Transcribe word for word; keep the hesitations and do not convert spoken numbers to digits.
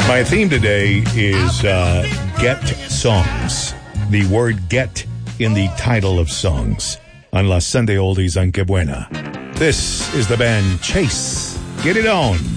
My theme today is uh, get songs. The word get in the title of songs on Las Sunday Oldies on Que Buena. This is the band Chase. Get it on.